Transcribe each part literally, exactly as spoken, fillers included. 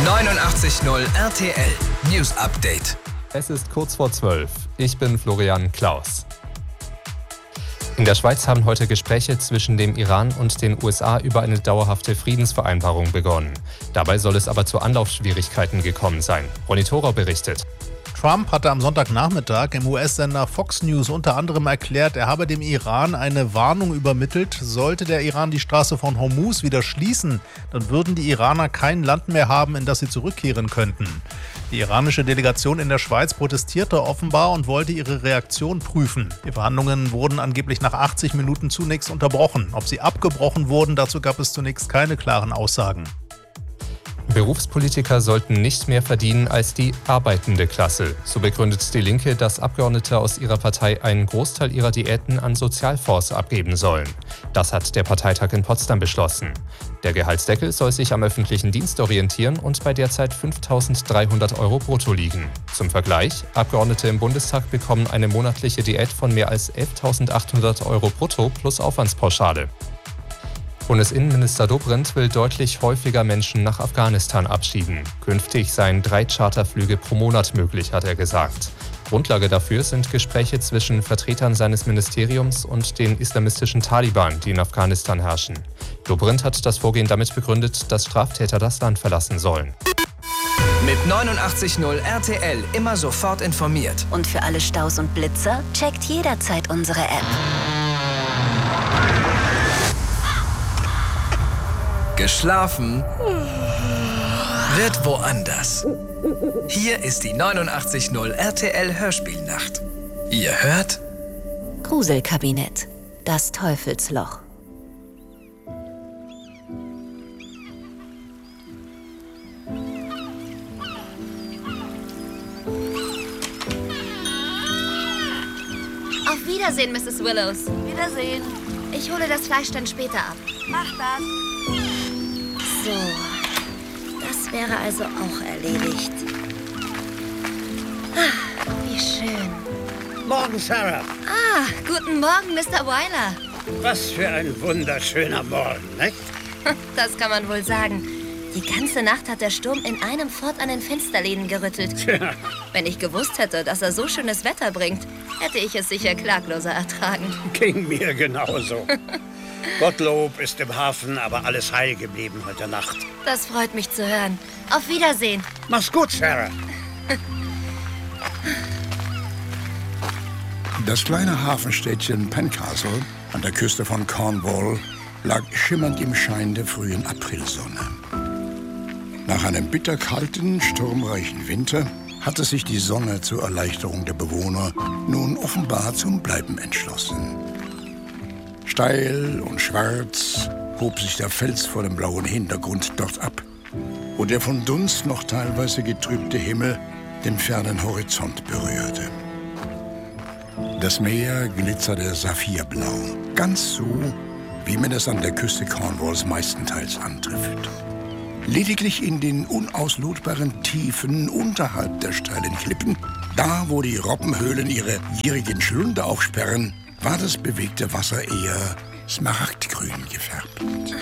neunundachtzig Komma null R T L News Update. Es ist kurz vor zwölf. Ich bin Florian Klaus. In der Schweiz haben heute Gespräche zwischen dem Iran und den U S A über eine dauerhafte Friedensvereinbarung begonnen. Dabei soll es aber zu Anlaufschwierigkeiten gekommen sein. Ronny Thorau berichtet. Trump hatte am Sonntagnachmittag im U S-Sender Fox News unter anderem erklärt, er habe dem Iran eine Warnung übermittelt. Sollte der Iran die Straße von Hormuz wieder schließen, dann würden die Iraner kein Land mehr haben, in das sie zurückkehren könnten. Die iranische Delegation in der Schweiz protestierte offenbar und wollte ihre Reaktion prüfen. Die Verhandlungen wurden angeblich nach achtzig Minuten zunächst unterbrochen. Ob sie abgebrochen wurden, dazu gab es zunächst keine klaren Aussagen. Berufspolitiker sollten nicht mehr verdienen als die arbeitende Klasse. So begründet die Linke, dass Abgeordnete aus ihrer Partei einen Großteil ihrer Diäten an Sozialfonds abgeben sollen. Das hat der Parteitag in Potsdam beschlossen. Der Gehaltsdeckel soll sich am öffentlichen Dienst orientieren und bei derzeit fünftausenddreihundert Euro brutto liegen. Zum Vergleich, Abgeordnete im Bundestag bekommen eine monatliche Diät von mehr als elftausendachthundert Euro brutto plus Aufwandspauschale. Bundesinnenminister Dobrindt will deutlich häufiger Menschen nach Afghanistan abschieben. Künftig seien drei Charterflüge pro Monat möglich, hat er gesagt. Grundlage dafür sind Gespräche zwischen Vertretern seines Ministeriums und den islamistischen Taliban, die in Afghanistan herrschen. Dobrindt hat das Vorgehen damit begründet, dass Straftäter das Land verlassen sollen. Mit neunundachtzig Komma null R T L immer sofort informiert. Und für alle Staus und Blitzer checkt jederzeit unsere App. Geschlafen wird woanders. Hier ist die neunundachtzig Komma null R T L Hörspielnacht. Ihr hört Gruselkabinett. Das Teufelsloch. Auf Wiedersehen, Misses Willows. Wiedersehen. Ich hole das Fleisch dann später ab. Mach das. So, das wäre also auch erledigt. Ah, wie schön. Morgen, Sarah. Ah, guten Morgen, Mister Weiler. Was für ein wunderschöner Morgen, nicht? Das kann man wohl sagen. Die ganze Nacht hat der Sturm in einem Fort an den Fensterläden gerüttelt. Tja. Wenn ich gewusst hätte, dass er so schönes Wetter bringt, hätte ich es sicher klagloser ertragen. Ging mir genauso. Gottlob ist im Hafen, aber alles heil geblieben heute Nacht. Das freut mich zu hören. Auf Wiedersehen. Mach's gut, Sarah. Das kleine Hafenstädtchen Pencastle an der Küste von Cornwall lag schimmernd im Schein der frühen Aprilsonne. Nach einem bitterkalten, sturmreichen Winter hatte sich die Sonne zur Erleichterung der Bewohner nun offenbar zum Bleiben entschlossen. Steil und schwarz hob sich der Fels vor dem blauen Hintergrund dort ab, wo der von Dunst noch teilweise getrübte Himmel den fernen Horizont berührte. Das Meer glitzerte saphirblau, ganz so, wie man es an der Küste Cornwalls meistenteils antrifft. Lediglich in den unauslotbaren Tiefen unterhalb der steilen Klippen, da wo die Robbenhöhlen ihre gierigen Schlunde aufsperren, war das bewegte Wasser eher smaragdgrün gefärbt.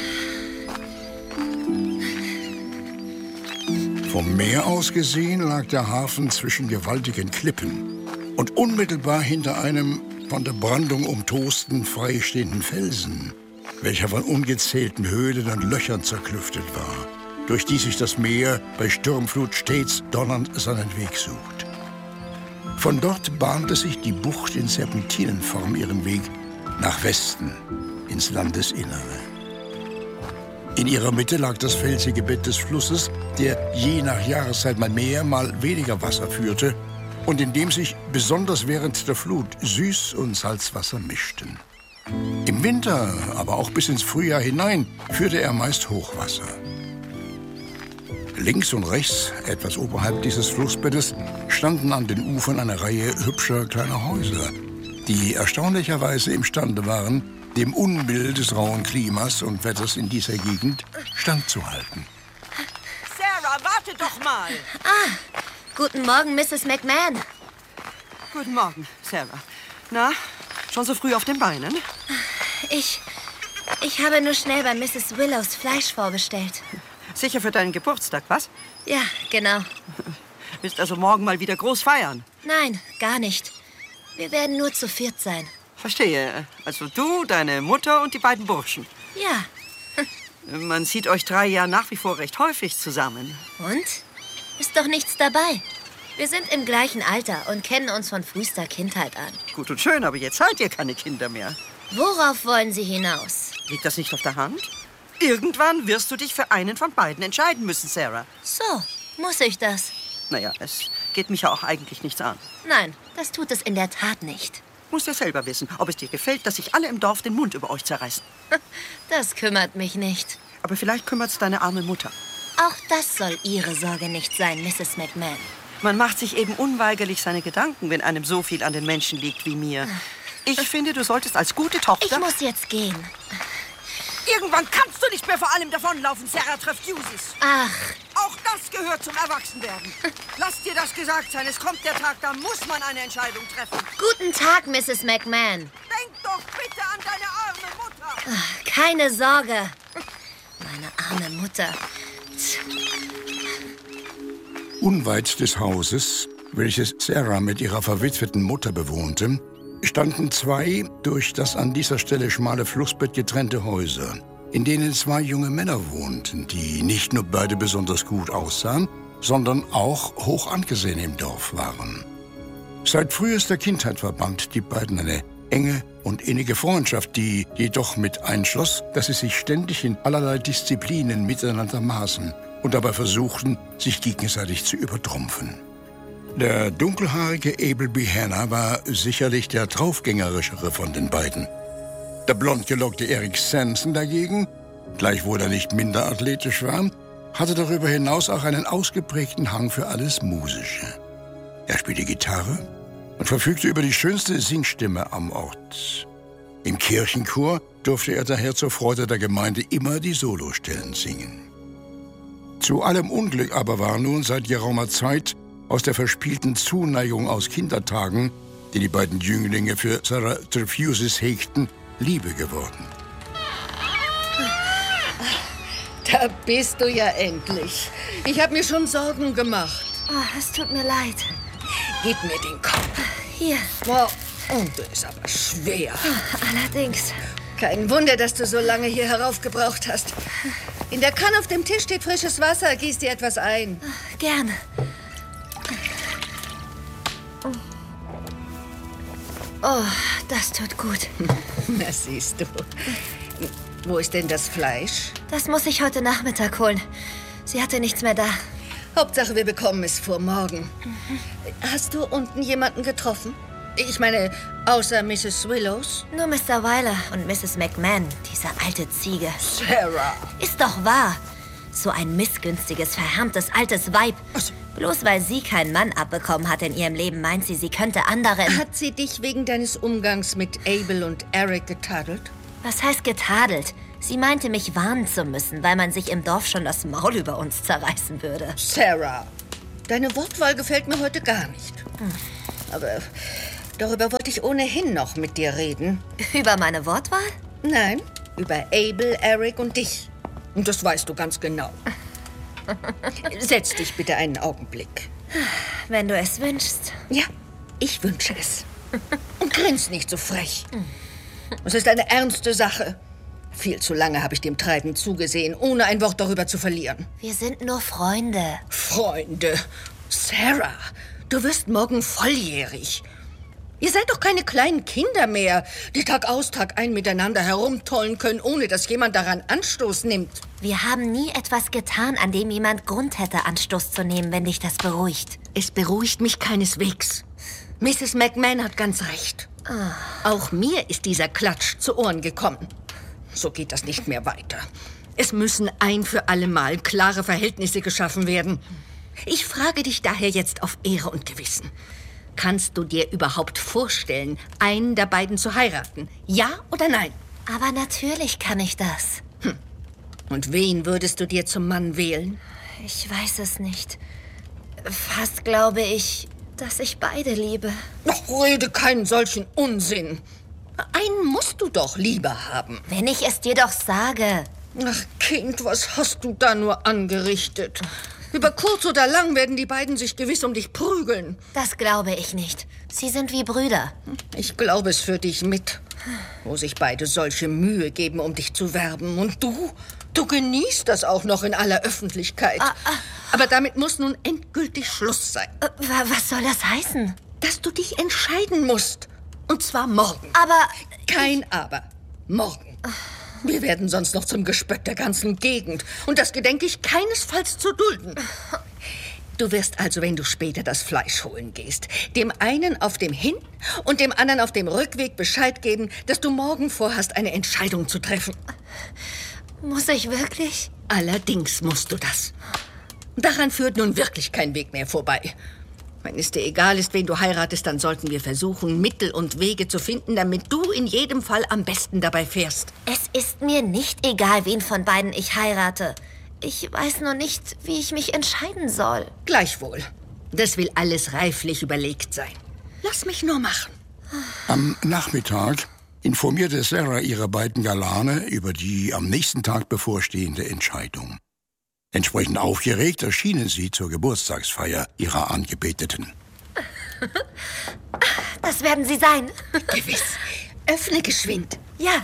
Vom Meer aus gesehen lag der Hafen zwischen gewaltigen Klippen und unmittelbar hinter einem von der Brandung umtosten freistehenden Felsen, welcher von ungezählten Höhlen und Löchern zerklüftet war, durch die sich das Meer bei Sturmflut stets donnernd seinen Weg sucht. Von dort bahnte sich die Bucht in Serpentinenform ihren Weg nach Westen, ins Landesinnere. In ihrer Mitte lag das felsige Bett des Flusses, der je nach Jahreszeit mal mehr, mal weniger Wasser führte und in dem sich besonders während der Flut Süß- und Salzwasser mischten. Im Winter, aber auch bis ins Frühjahr hinein, führte er meist Hochwasser. Links und rechts, etwas oberhalb dieses Flussbettes, standen an den Ufern eine Reihe hübscher kleiner Häuser, die erstaunlicherweise imstande waren, dem Unbill des rauen Klimas und Wetters in dieser Gegend standzuhalten. Sarah, warte doch mal. Ah, guten Morgen, Misses McMahon. Guten Morgen, Sarah. Na, schon so früh auf den Beinen? Ich, ich habe nur schnell bei Misses Willows Fleisch vorbestellt. Sicher für deinen Geburtstag, was? Ja, genau. Willst also morgen mal wieder groß feiern? Nein, gar nicht. Wir werden nur zu viert sein. Verstehe. Also du, deine Mutter und die beiden Burschen. Ja. Man sieht euch drei ja nach wie vor recht häufig zusammen. Und? Ist doch nichts dabei. Wir sind im gleichen Alter und kennen uns von frühester Kindheit an. Gut und schön, aber jetzt seid ihr keine Kinder mehr. Worauf wollen Sie hinaus? Liegt das nicht auf der Hand? Irgendwann wirst du dich für einen von beiden entscheiden müssen, Sarah. So, muss ich das? Naja, es geht mich ja auch eigentlich nichts an. Nein, das tut es in der Tat nicht. Musst ja selber wissen, ob es dir gefällt, dass sich alle im Dorf den Mund über euch zerreißen. Das kümmert mich nicht. Aber vielleicht kümmert's deine arme Mutter. Auch das soll Ihre Sorge nicht sein, Misses McMahon. Man macht sich eben unweigerlich seine Gedanken, wenn einem so viel an den Menschen liegt wie mir. Ich finde, du solltest als gute Tochter... Ich muss jetzt gehen. Irgendwann kannst du nicht mehr vor allem davonlaufen, Sarah Trefusis. Ach. Auch das gehört zum Erwachsenwerden. Lass dir das gesagt sein. Es kommt der Tag, da muss man eine Entscheidung treffen. Guten Tag, Misses McMahon. Denk doch bitte an deine arme Mutter. Ach, keine Sorge. Meine arme Mutter. Unweit des Hauses, welches Sarah mit ihrer verwitweten Mutter bewohnte, standen zwei durch das an dieser Stelle schmale Flussbett getrennte Häuser, in denen zwei junge Männer wohnten, die nicht nur beide besonders gut aussahen, sondern auch hoch angesehen im Dorf waren. Seit frühester Kindheit verband die beiden eine enge und innige Freundschaft, die jedoch mit einschloss, dass sie sich ständig in allerlei Disziplinen miteinander maßen und dabei versuchten, sich gegenseitig zu übertrumpfen. Der dunkelhaarige Abel B. Hanna war sicherlich der draufgängerischere von den beiden. Der blondgelockte Eric Sanson dagegen, gleichwohl er nicht minder athletisch war, hatte darüber hinaus auch einen ausgeprägten Hang für alles Musische. Er spielte Gitarre und verfügte über die schönste Singstimme am Ort. Im Kirchenchor durfte er daher zur Freude der Gemeinde immer die Solostellen singen. Zu allem Unglück aber war nun seit geraumer Zeit aus der verspielten Zuneigung aus Kindertagen, die die beiden Jünglinge für Sarah Trefusis hegten, Liebe geworden. Da bist du ja endlich. Ich habe mir schon Sorgen gemacht. Oh, es tut mir leid. Gib mir den Kopf. Hier. Wow. Und du ist aber schwer. Allerdings. Kein Wunder, dass du so lange hier heraufgebraucht hast. In der Kanne auf dem Tisch steht frisches Wasser. Gieß dir etwas ein. Gerne. Oh, das tut gut. Na, siehst du. Wo ist denn das Fleisch? Das muss ich heute Nachmittag holen. Sie hatte nichts mehr da. Hauptsache, wir bekommen es vor morgen. Mhm. Hast du unten jemanden getroffen? Ich meine, außer Misses Willows? Nur Mister Weiler und Misses McMahon, diese alte Ziege. Sarah! Ist doch wahr. So ein missgünstiges, verhärmtes, altes Weib. Was? Bloß weil sie keinen Mann abbekommen hat in ihrem Leben, meint sie, sie könnte anderen... Hat sie dich wegen deines Umgangs mit Abel und Eric getadelt? Was heißt getadelt? Sie meinte, mich warnen zu müssen, weil man sich im Dorf schon das Maul über uns zerreißen würde. Sarah, deine Wortwahl gefällt mir heute gar nicht. Hm. Aber darüber wollte ich ohnehin noch mit dir reden. Über meine Wortwahl? Nein, über Abel, Eric und dich. Und das weißt du ganz genau. Setz dich bitte einen Augenblick. Wenn du es wünschst. Ja, ich wünsche es. Und grins nicht so frech. Es ist eine ernste Sache. Viel zu lange habe ich dem Treiben zugesehen, ohne ein Wort darüber zu verlieren. Wir sind nur Freunde. Freunde? Sarah, du wirst morgen volljährig. Ihr seid doch keine kleinen Kinder mehr, die Tag aus, Tag ein miteinander herumtollen können, ohne dass jemand daran Anstoß nimmt. Wir haben nie etwas getan, an dem jemand Grund hätte, Anstoß zu nehmen, wenn dich das beruhigt. Es beruhigt mich keineswegs. Misses McMahon hat ganz recht. Oh. Auch mir ist dieser Klatsch zu Ohren gekommen. So geht das nicht mehr weiter. Es müssen ein für alle Mal klare Verhältnisse geschaffen werden. Ich frage dich daher jetzt auf Ehre und Gewissen. Kannst du dir überhaupt vorstellen, einen der beiden zu heiraten? Ja oder nein? Aber natürlich kann ich das. Hm. Und wen würdest du dir zum Mann wählen? Ich weiß es nicht. Fast glaube ich, dass ich beide liebe. Ach, rede keinen solchen Unsinn. Einen musst du doch lieber haben. Wenn ich es dir doch sage. Ach, Kind, was hast du da nur angerichtet? Über kurz oder lang werden die beiden sich gewiss um dich prügeln. Das glaube ich nicht. Sie sind wie Brüder. Ich glaube es für dich mit, wo sich beide solche Mühe geben, um dich zu werben. Und du, du genießt das auch noch in aller Öffentlichkeit. Ah, ah. Aber damit muss nun endgültig Schluss sein. Äh, was soll das heißen? Dass du dich entscheiden musst. Und zwar morgen. Aber... Kein ich... Aber. Morgen. Wir werden sonst noch zum Gespött der ganzen Gegend. Und das gedenke ich keinesfalls zu dulden. Du wirst also, wenn du später das Fleisch holen gehst, dem einen auf dem Hin- und dem anderen auf dem Rückweg Bescheid geben, dass du morgen vorhast, eine Entscheidung zu treffen. Muss ich wirklich? Allerdings musst du das. Daran führt nun wirklich kein Weg mehr vorbei. Wenn es dir egal ist, wen du heiratest, dann sollten wir versuchen, Mittel und Wege zu finden, damit du in jedem Fall am besten dabei fährst. Es ist mir nicht egal, wen von beiden ich heirate. Ich weiß nur nicht, wie ich mich entscheiden soll. Gleichwohl. Das will alles reiflich überlegt sein. Lass mich nur machen. Am Nachmittag informierte Sarah ihre beiden Galane über die am nächsten Tag bevorstehende Entscheidung. Entsprechend aufgeregt erschienen sie zur Geburtstagsfeier ihrer Angebeteten. Das werden sie sein. Gewiss. Öffne geschwind. Ja.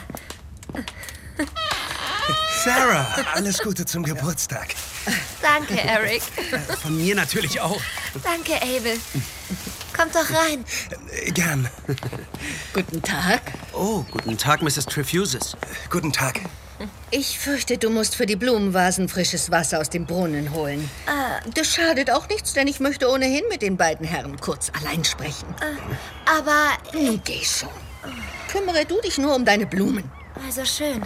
Sarah, alles Gute zum Geburtstag. Danke, Eric. Von mir natürlich auch. Danke, Abel. Kommt doch rein. Gern. Guten Tag. Oh, guten Tag, Misses Trefusis. Guten Tag. Ich fürchte, du musst für die Blumenvasen frisches Wasser aus dem Brunnen holen. Ah. Das schadet auch nichts, denn ich möchte ohnehin mit den beiden Herren kurz allein sprechen. Ah. Aber... Nun geh schon. Kümmere du dich nur um deine Blumen. Also schön.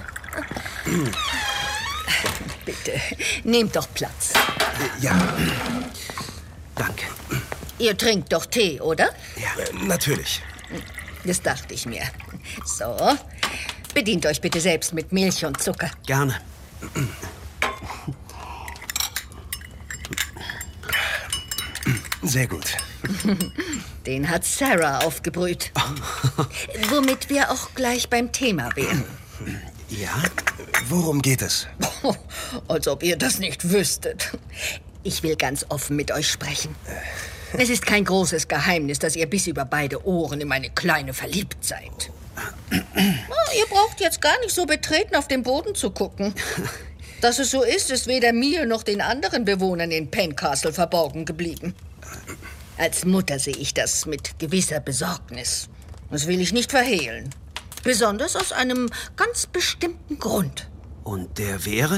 Bitte, nehmt doch Platz. Ja, danke. Ihr trinkt doch Tee, oder? Ja, natürlich. Das dachte ich mir. So, bedient euch bitte selbst mit Milch und Zucker. Gerne. Sehr gut. Den hat Sarah aufgebrüht. Womit wir auch gleich beim Thema wären. Ja? Worum geht es? Als ob ihr das nicht wüsstet. Ich will ganz offen mit euch sprechen. Es ist kein großes Geheimnis, dass ihr bis über beide Ohren in meine Kleine verliebt seid. Oh, ihr braucht jetzt gar nicht so betreten auf den Boden zu gucken. Dass es so ist, ist weder mir noch den anderen Bewohnern in Pencastle verborgen geblieben. Als Mutter sehe ich das mit gewisser Besorgnis. Das will ich nicht verhehlen. Besonders aus einem ganz bestimmten Grund. Und der wäre?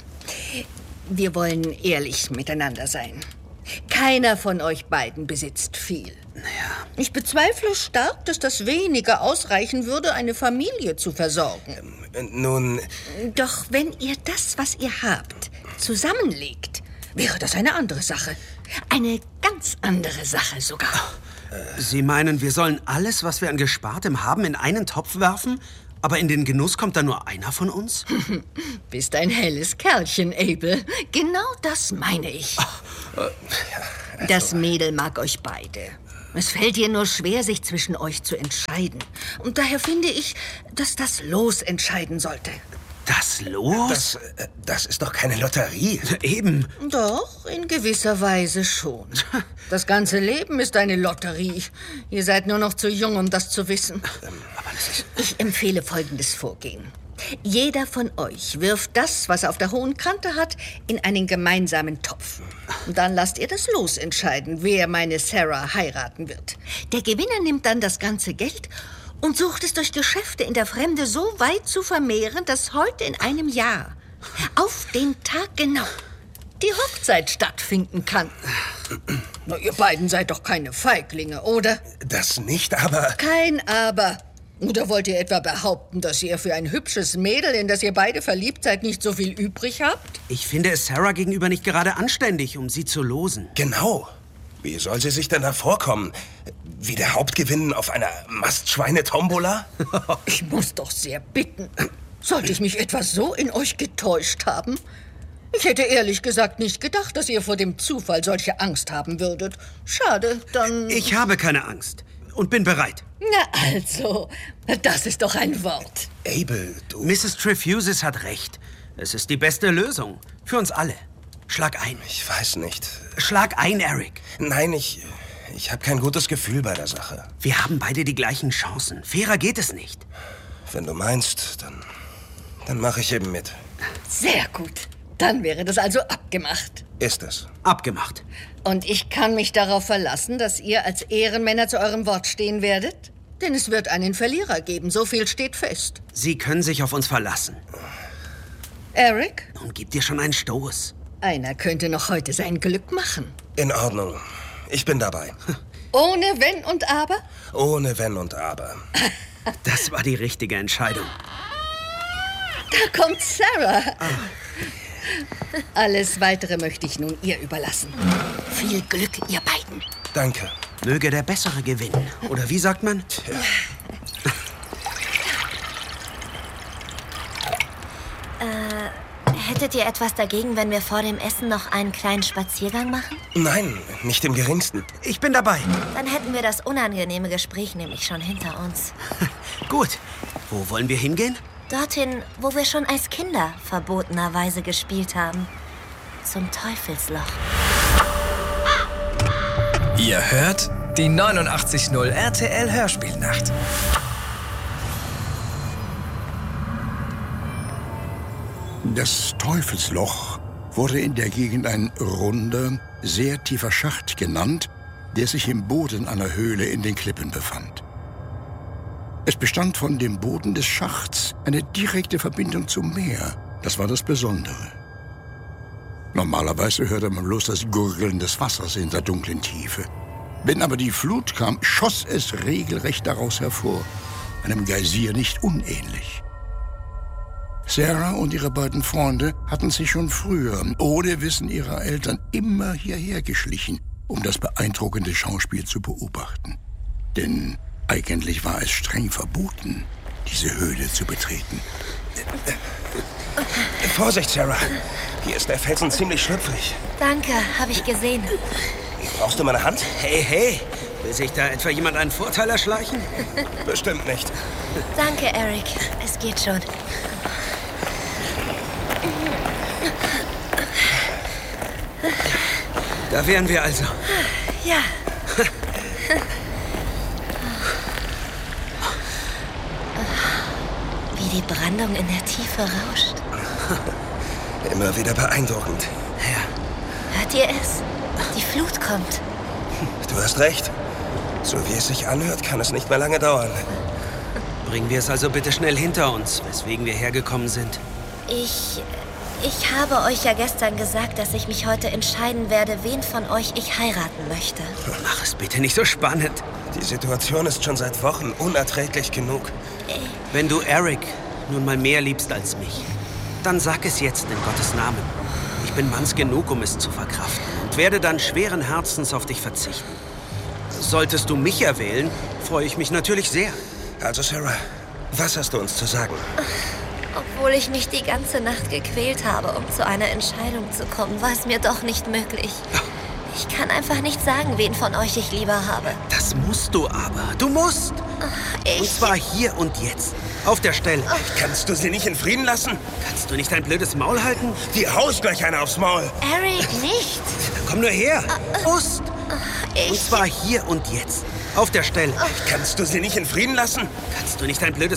Wir wollen ehrlich miteinander sein. Keiner von euch beiden besitzt viel. Naja. Ich bezweifle stark, dass das Wenige ausreichen würde, eine Familie zu versorgen. Ähm, nun... Doch wenn ihr das, was ihr habt, zusammenlegt, wäre das eine andere Sache. Eine ganz andere Sache sogar. Sie meinen, wir sollen alles, was wir an Gespartem haben, in einen Topf werfen? Aber in den Genuss kommt dann nur einer von uns? Bist ein helles Kerlchen, Abel. Genau das meine ich. Ach, äh, ja, also. Das Mädel mag euch beide. Es fällt ihr nur schwer, sich zwischen euch zu entscheiden. Und daher finde ich, dass das Los entscheiden sollte. Das Los? Das, das ist doch keine Lotterie. Eben. Doch, in gewisser Weise schon. Das ganze Leben ist eine Lotterie. Ihr seid nur noch zu jung, um das zu wissen. Aber das ist... Ich empfehle folgendes Vorgehen. Jeder von euch wirft das, was er auf der hohen Kante hat, in einen gemeinsamen Topf. Und dann lasst ihr das Los entscheiden, wer meine Sarah heiraten wird. Der Gewinner nimmt dann das ganze Geld und sucht es durch Geschäfte in der Fremde so weit zu vermehren, dass heute in einem Jahr, auf den Tag genau, die Hochzeit stattfinden kann. Na, ihr beiden seid doch keine Feiglinge, oder? Das nicht, aber... Kein Aber. Oder wollt ihr etwa behaupten, dass ihr für ein hübsches Mädel, in das ihr beide verliebt seid, nicht so viel übrig habt? Ich finde es Sarah gegenüber nicht gerade anständig, um sie zu losen. Genau. Wie soll sie sich denn da vorkommen? Wie der Hauptgewinn auf einer Mastschweine-Tombola? Ich muss doch sehr bitten. Sollte ich mich etwa so in euch getäuscht haben? Ich hätte ehrlich gesagt nicht gedacht, dass ihr vor dem Zufall solche Angst haben würdet. Schade, dann... Ich habe keine Angst und bin bereit. Na also, das ist doch ein Wort. Abel, du... Misses Trefusis hat recht. Es ist die beste Lösung. Für uns alle. Schlag ein. Ich weiß nicht. Schlag ein, Eric. Nein, ich... Ich habe kein gutes Gefühl bei der Sache. Wir haben beide die gleichen Chancen. Fairer geht es nicht. Wenn du meinst, dann... Dann mache ich eben mit. Sehr gut. Dann wäre das also abgemacht. Ist es. Abgemacht. Und ich kann mich darauf verlassen, dass ihr als Ehrenmänner zu eurem Wort stehen werdet? Denn es wird einen Verlierer geben, so viel steht fest. Sie können sich auf uns verlassen. Eric? Nun gib dir schon einen Stoß. Einer könnte noch heute sein Glück machen. In Ordnung. Ich bin dabei. Ohne Wenn und Aber? Ohne Wenn und Aber. Das war die richtige Entscheidung. Da kommt Sarah. Ah. Alles Weitere möchte ich nun ihr überlassen. Viel Glück, ihr beiden. Danke. Möge der Bessere gewinnen. Oder wie sagt man? Ja. äh, hättet ihr etwas dagegen, wenn wir vor dem Essen noch einen kleinen Spaziergang machen? Nein, nicht im Geringsten. Ich bin dabei. Dann hätten wir das unangenehme Gespräch nämlich schon hinter uns. Gut. Wo wollen wir hingehen? Dorthin, wo wir schon als Kinder verbotenerweise gespielt haben. Zum Teufelsloch. Ihr hört die neunundachtzig Komma null R T L Hörspielnacht. Das Teufelsloch wurde in der Gegend ein runder, sehr tiefer Schacht genannt, der sich im Boden einer Höhle in den Klippen befand. Es bestand von dem Boden des Schachts eine direkte Verbindung zum Meer. Das war das Besondere. Normalerweise hörte man bloß das Gurgeln des Wassers in der dunklen Tiefe. Wenn aber die Flut kam, schoss es regelrecht daraus hervor, einem Geysir nicht unähnlich. Sarah und ihre beiden Freunde hatten sich schon früher, ohne Wissen ihrer Eltern, immer hierher geschlichen, um das beeindruckende Schauspiel zu beobachten. Denn eigentlich war es streng verboten, diese Höhle zu betreten. Vorsicht, Sarah. Hier ist der Felsen ziemlich schlüpfrig. Danke, habe ich gesehen. Brauchst du meine Hand? Hey, hey. Will sich da etwa jemand einen Vorteil erschleichen? Bestimmt nicht. Danke, Eric. Es geht schon. Da wären wir also. Ja. Wie die Brandung in der Tiefe rauscht. Immer wieder beeindruckend. Ja. Hört ihr es? Die Flut kommt. Du hast recht. So wie es sich anhört, kann es nicht mehr lange dauern. Bringen wir es also bitte schnell hinter uns, weswegen wir hergekommen sind. Ich... Ich habe euch ja gestern gesagt, dass ich mich heute entscheiden werde, wen von euch ich heiraten möchte. Mach es bitte nicht so spannend. Die Situation ist schon seit Wochen unerträglich genug. Wenn du Eric nun mal mehr liebst als mich, dann sag es jetzt in Gottes Namen. Ich bin manns genug, um es zu verkraften und werde dann schweren Herzens auf dich verzichten. Solltest du mich erwählen, freue ich mich natürlich sehr. Also, Sarah, was hast du uns zu sagen? Obwohl ich mich die ganze Nacht gequält habe, um zu einer Entscheidung zu kommen, war es mir doch nicht möglich. Ich kann einfach nicht sagen, wen von euch ich lieber habe. Das musst du aber. Du musst. Ich... Und zwar hier und jetzt. Auf der Stelle. Kannst du sie nicht in Frieden lassen? Kannst du nicht dein blödes Maul halten? Die haust gleich einer aufs Maul. Eric, nicht. Komm nur her. Brust. Ich... Und zwar hier und jetzt. Auf der Stelle. Kannst du sie nicht in Frieden lassen? Kannst du nicht dein blödes